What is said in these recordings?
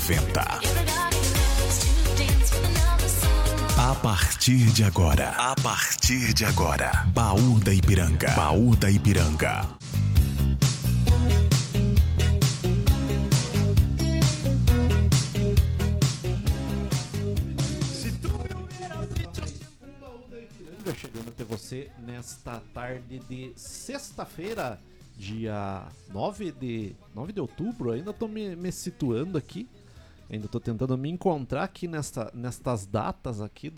90. A partir de agora, Baú da Ipiranga. Baú da Ipiranga. Chegando até você nesta tarde de sexta-feira, dia 9 de outubro. Ainda tô me situando aqui, ainda tô tentando me encontrar aqui nestas datas aqui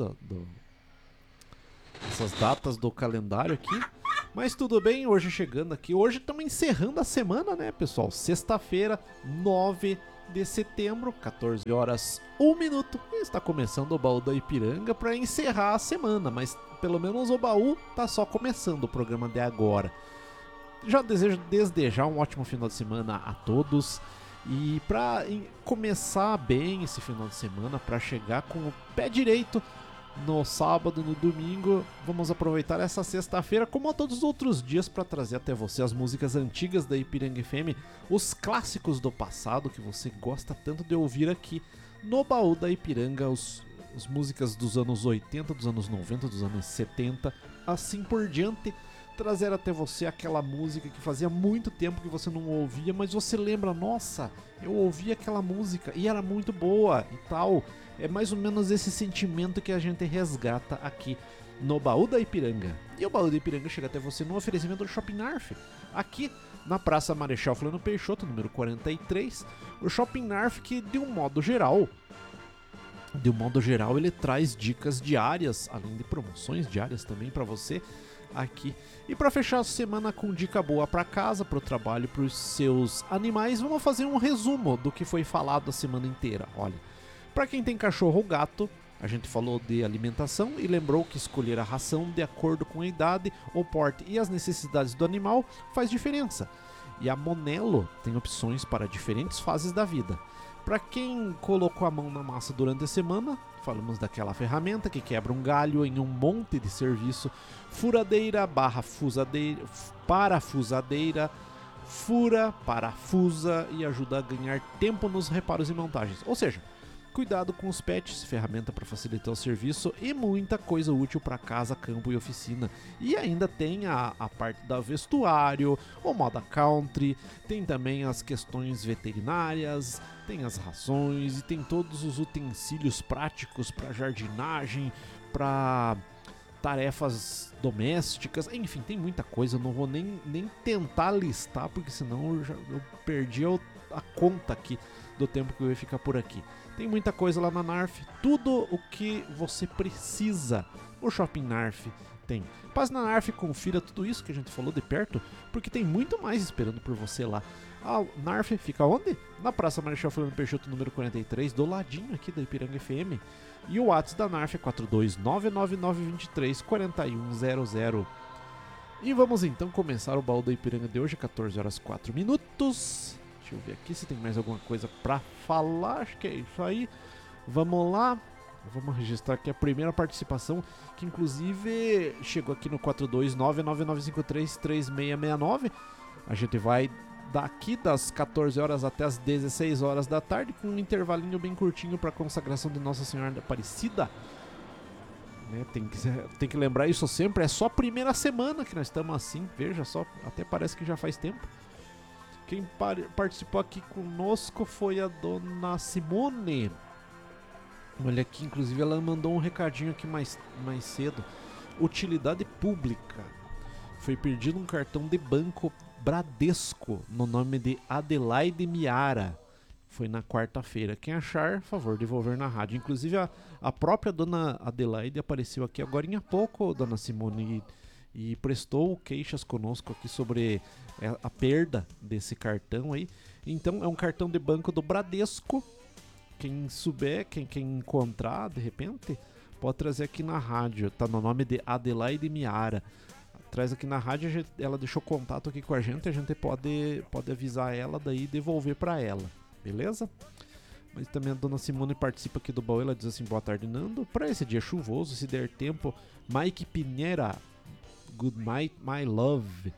essas datas do calendário aqui. Mas tudo bem, hoje chegando aqui, hoje estamos encerrando a semana, né, pessoal? Sexta-feira, 9 de setembro, 14 horas 1 minuto, e está começando o Baú da Ipiranga para encerrar a semana, mas pelo menos o baú tá só começando o programa de agora. Já desejo desde já um ótimo final de semana a todos, e para começar bem esse final de semana, para chegar com o pé direito no sábado e no domingo, vamos aproveitar essa sexta-feira, como a todos os outros dias, para trazer até você as músicas antigas da Ipiranga FM, os clássicos do passado que você gosta tanto de ouvir aqui no Baú da Ipiranga, as músicas dos anos 80, dos anos 90, dos anos 70, assim por diante. Trazer até você aquela música que fazia muito tempo que você não ouvia, mas você lembra, nossa, eu ouvi aquela música e era muito boa e tal. É mais ou menos esse sentimento que a gente resgata aqui no Baú da Ipiranga. E o Baú da Ipiranga chega até você no oferecimento do Shopping Narf, aqui na Praça Marechal Floriano Peixoto, número 43. O Shopping Narf, que de um modo geral, ele traz dicas diárias, além de promoções diárias também para você aqui. E para fechar a semana com dica boa para casa, para o trabalho, para os seus animais, vamos fazer um resumo do que foi falado a semana inteira. Olha, para quem tem cachorro ou gato, a gente falou de alimentação e lembrou que escolher a ração de acordo com a idade, o porte e as necessidades do animal faz diferença. E a Monelo tem opções para diferentes fases da vida. Para quem colocou a mão na massa durante a semana, falamos daquela ferramenta que quebra um galho em um monte de serviço: furadeira, parafusadeira, fura, parafusa e ajuda a ganhar tempo nos reparos e montagens. Ou seja, cuidado com os pets, ferramenta para facilitar o serviço e muita coisa útil para casa, campo e oficina. E ainda tem a parte da vestuário, o moda country, tem também as questões veterinárias, tem as rações e tem todos os utensílios práticos para jardinagem, para tarefas domésticas, enfim, tem muita coisa. Eu não vou nem tentar listar, porque senão eu perdi a conta aqui do tempo que eu ia ficar por aqui. Tem muita coisa lá na Narf, tudo o que você precisa, o Shopping Narf tem. Passe na Narf, confira tudo isso que a gente falou de perto, porque tem muito mais esperando por você lá. A Narf fica onde? Na Praça Marechal Floriano Peixoto, número 43, do ladinho aqui da Ipiranga FM. E o WhatsApp da Narf é 42999234100. E vamos então começar o Baú da Ipiranga de hoje, 14 horas 4 minutos. Deixa eu ver aqui se tem mais alguma coisa pra falar. Acho que é isso aí. Vamos lá. Vamos registrar aqui a primeira participação, que inclusive chegou aqui no 42999533669. A gente vai daqui das 14 horas até as 16 horas da tarde, com um intervalinho bem curtinho para a consagração de Nossa Senhora da Aparecida. Né, tem que lembrar isso sempre. É só a primeira semana que nós estamos assim. Veja só, até parece que já faz tempo. Quem participou aqui conosco foi a dona Simone. Olha aqui, inclusive ela mandou um recadinho aqui mais cedo. Utilidade pública. Foi perdido um cartão de banco Bradesco no nome de Adelaide Miara. Foi na quarta-feira. Quem achar, favor, devolver na rádio. Inclusive a própria dona Adelaide apareceu aqui agora há pouco, dona Simone, e prestou queixas conosco aqui sobre a perda desse cartão aí. Então é um cartão de banco do Bradesco. Quem souber, quem encontrar de repente, pode trazer aqui na rádio. Tá no nome de Adelaide Miara. Traz aqui na rádio, ela deixou contato aqui com a gente pode avisar ela daí e devolver para ela, beleza? Mas também a dona Simone participa aqui do baú. Ela diz assim: boa tarde, Nando. Para esse dia chuvoso, se der tempo, Mike Pinheira, Good My Love.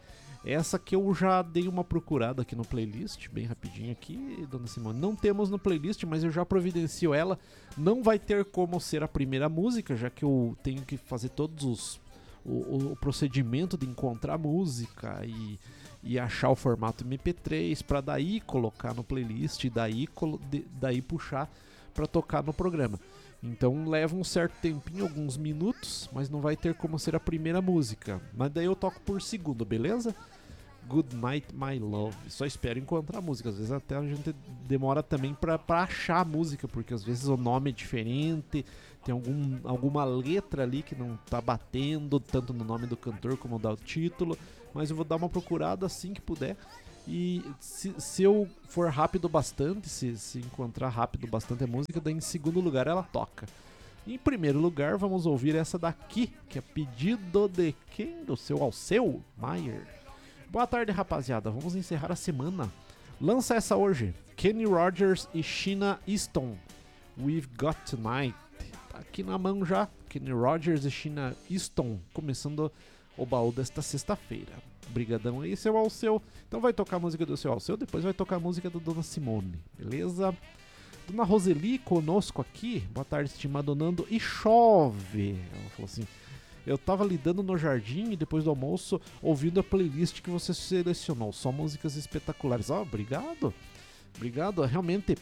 Essa que eu já dei uma procurada aqui no playlist, bem rapidinho aqui, dona Simone. Não temos no playlist, mas eu já providencio ela. Não vai ter como ser a primeira música, já que eu tenho que fazer todos o procedimento de encontrar música e achar o formato MP3 para daí colocar no playlist e daí puxar para tocar no programa. Então leva um certo tempinho, alguns minutos, mas não vai ter como ser a primeira música. Mas daí eu toco por segundo, beleza? Good Night My Love. Só espero encontrar a música. Às vezes até a gente demora também pra achar a música, porque às vezes o nome é diferente, tem alguma letra ali que não tá batendo tanto no nome do cantor como do título. Mas eu vou dar uma procurada assim que puder. E se eu for rápido bastante, se encontrar rápido bastante a música, daí em segundo lugar ela toca. Em primeiro lugar, vamos ouvir essa daqui, que é pedido de quem? Do seu Alceu Maier. Boa tarde, rapaziada. Vamos encerrar a semana. Lança essa hoje. Kenny Rogers e Sheena Easton. We've Got Tonight. Tá aqui na mão já. Kenny Rogers e Sheena Easton. Começando o baú desta sexta-feira. Brigadão aí, seu Alceu. Então vai tocar a música do seu Alceu. Depois vai tocar a música da Dona Simone. Beleza? Dona Roseli conosco aqui. Boa tarde, estimado Nando. E chove. Ela falou assim: eu tava lidando no jardim e depois do almoço ouvindo a playlist que você selecionou. Só músicas espetaculares. Obrigado. Obrigado. Realmente,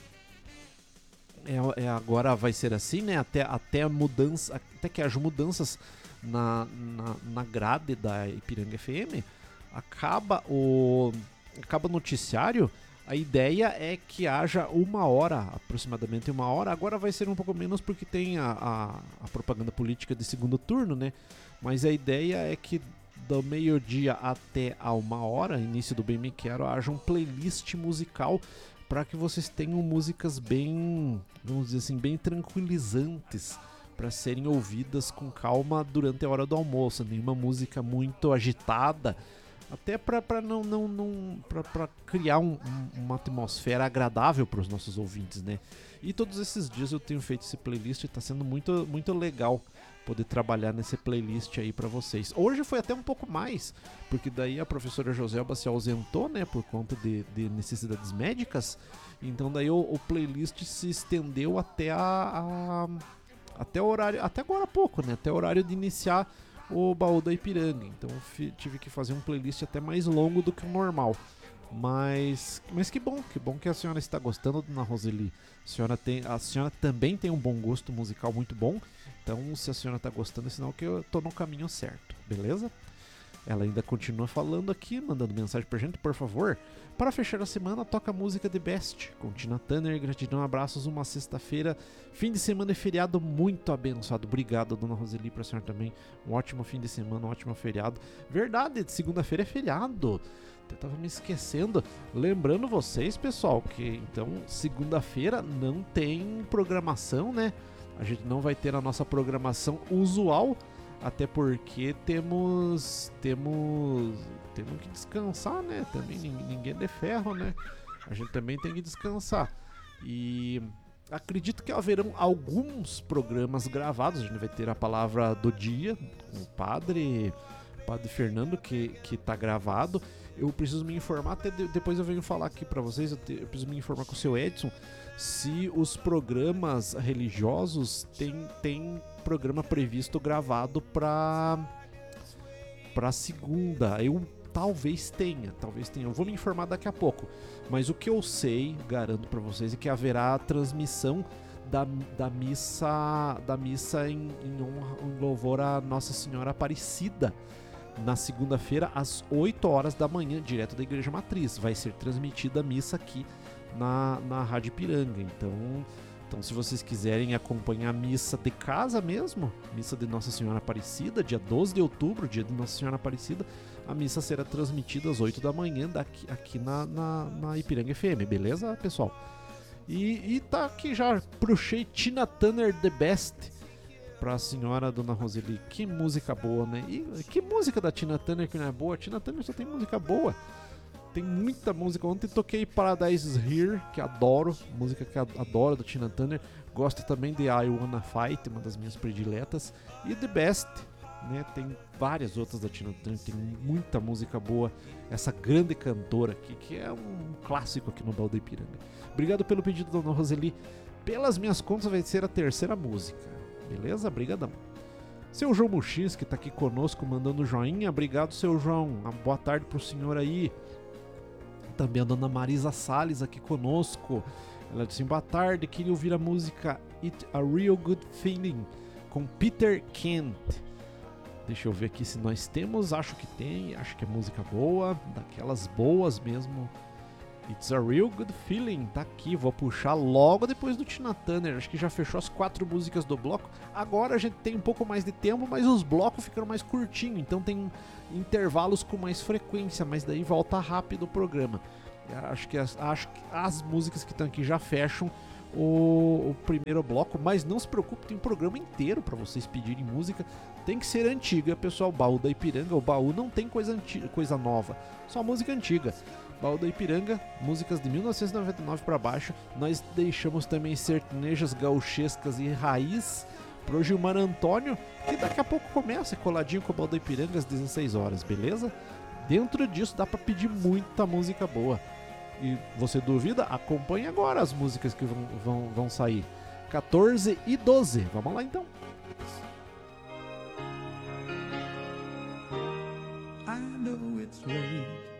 agora vai ser assim, né? Até mudança, até que haja mudanças na grade da Ipiranga FM. Acaba o noticiário. A ideia é que haja aproximadamente uma hora. Agora vai ser um pouco menos porque tem a propaganda política de segundo turno, né? Mas a ideia é que do meio-dia até a 1 hora, início do Bem Me Quero, haja um playlist musical para que vocês tenham músicas bem, vamos dizer assim, bem tranquilizantes para serem ouvidas com calma durante a hora do almoço. Nenhuma música muito agitada, até para criar uma atmosfera agradável para os nossos ouvintes, né? E todos esses dias eu tenho feito esse playlist e está sendo muito, muito legal poder trabalhar nesse playlist aí para vocês. Hoje foi até um pouco mais, porque daí a professora Joselba se ausentou, né, por conta de necessidades médicas. Então daí o playlist se estendeu até até o horário, até agora há pouco, né? Até o horário de iniciar o baú da Ipiranga. Então tive que fazer um playlist até mais longo do que o normal. Mas que bom que a senhora está gostando, dona Roseli. A senhora também tem um bom gosto musical muito bom. Então, se a senhora está gostando, é sinal que eu estou no caminho certo, beleza? Ela ainda continua falando aqui, mandando mensagem pra gente, por favor. Para fechar a semana, toca a música The Best, com Tina Turner. Gratidão, abraços, uma sexta-feira, fim de semana e feriado muito abençoado. Obrigado, dona Roseli, pra senhora também. Um ótimo fim de semana, um ótimo feriado. Verdade, segunda-feira é feriado. Eu tava me esquecendo. Lembrando vocês, pessoal, que então segunda-feira não tem programação, né? A gente não vai ter a nossa programação usual, até porque temos que descansar, né? Também ninguém é de ferro, né? A gente também tem que descansar. E acredito que haverão alguns programas gravados. A gente vai ter a palavra do dia com o padre Fernando, que tá gravado. Eu preciso me informar, até depois eu venho falar aqui pra vocês, eu preciso me informar com o seu Edson se os programas religiosos tem programa previsto gravado pra segunda. Eu talvez tenha. Eu vou me informar daqui a pouco. Mas o que eu sei, garanto pra vocês, é que haverá a transmissão da missa em louvor a Nossa Senhora Aparecida na segunda-feira às 8 horas da manhã, direto da Igreja Matriz. Vai ser transmitida a missa aqui na Rádio Ipiranga. Então, se vocês quiserem acompanhar a missa de casa mesmo, missa de Nossa Senhora Aparecida, dia 12 de outubro, dia de Nossa Senhora Aparecida, a missa será transmitida às 8 da manhã aqui na Ipiranga FM, beleza, pessoal? E tá aqui já, puxei Tina Turner The Best pra senhora dona Roseli. Que música boa, né? E que música da Tina Turner que não é boa? A Tina Turner só tem música boa. Tem muita música. Ontem toquei Paradise is Here, que adoro. Música que adoro da Tina Turner. Gosto também de I Wanna Fight, uma das minhas prediletas. E The Best. né? Tem várias outras da Tina Turner, tem muita música boa. Essa grande cantora aqui, que é um clássico aqui no Baú da Ipiranga. Obrigado pelo pedido, dona Roseli. Pelas minhas contas vai ser a terceira música. Beleza? Brigadão. Seu João Muxins, que tá aqui conosco, mandando joinha. Obrigado, seu João. Uma boa tarde pro senhor aí. Também a dona Marisa Salles aqui conosco. Ela disse, boa tarde, queria ouvir a música It's a Real Good Feeling, com Peter Kent. Deixa eu ver aqui se nós temos, acho que tem, acho que é música boa, daquelas boas mesmo. It's a Real Good Feeling, tá aqui, vou puxar logo depois do Tina Turner, acho que já fechou as 4 músicas do bloco. Agora a gente tem um pouco mais de tempo, mas os blocos ficam mais curtinhos, então tem intervalos com mais frequência, mas daí volta rápido o programa. Acho que as músicas que estão aqui já fecham o primeiro bloco, mas não se preocupe, tem um programa inteiro para vocês pedirem música. Tem que ser antiga, pessoal. Baú da Ipiranga, o baú não tem coisa nova, só música antiga. Baú da Ipiranga, músicas de 1999 para baixo. Nós deixamos também sertanejas gauchescas e raiz pro Gilmar Antônio, que daqui a pouco começa coladinho com o Baú da Ipiranga às 16 horas, beleza? Dentro disso dá para pedir muita música boa. E você duvida? Acompanhe agora as músicas que vão sair. 14 e 12. Vamos lá então. I know it's late,